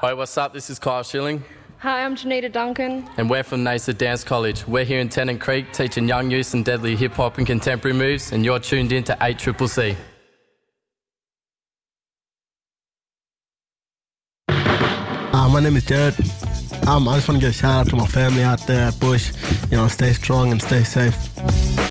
Hi, what's up? This is Kyle Schilling. Hi, I'm Janita Duncan. And we're from NASA Dance College. We're here in Tennant Creek teaching young youth some deadly hip-hop and contemporary moves, and you're tuned in to 8CCC. My name is Jared. I just want to give a shout out to my family out there at Bush. Stay strong and stay safe.